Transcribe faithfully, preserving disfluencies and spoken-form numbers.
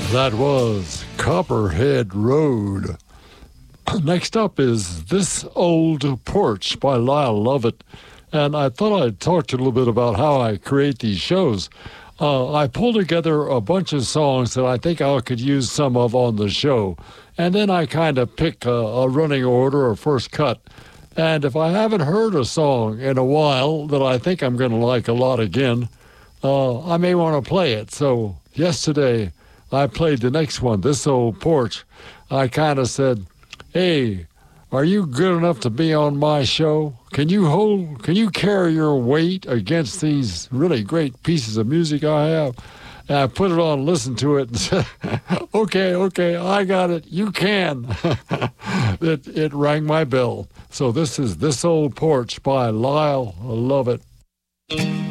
That was Copperhead Road. Next up is This Old Porch by Lyle Lovett. And I thought I'd talk to you a little bit about how I create these shows. Uh, I pull together a bunch of songs that I think I could use some of on the show. And then I kind of pick a, a running order or first cut. And if I haven't heard a song in a while that I think I'm going to like a lot again, uh, I may want to play it. So yesterday I played the next one, This Old Porch. I kind of said, hey, are you good enough to be on my show? Can you hold, can you carry your weight against these really great pieces of music I have? And I put it on, listened to it, and said, okay, okay, I got it. You can. it, it rang my bell. So this is This Old Porch by Lyle Lovett.